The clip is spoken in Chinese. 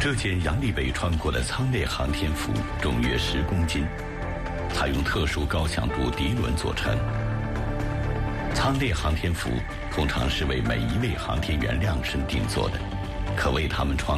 这件杨利伟穿过的舱内航天服重约10公斤，采用特殊高强度涤纶做成。舱内航天服通常是为每一位航天员量身定做的，可为他们创